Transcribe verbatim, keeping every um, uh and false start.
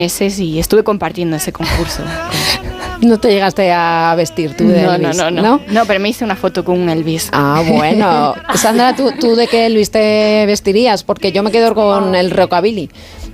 meses y estuve compartiendo ese concurso. No te llegaste a vestir tú de no, Elvis, no, no, no, no. No, pero me hice una foto con un Elvis. Ah, bueno. Sandra, ¿tú, tú de qué Elvis te vestirías? Porque yo me quedo con el rockabilly.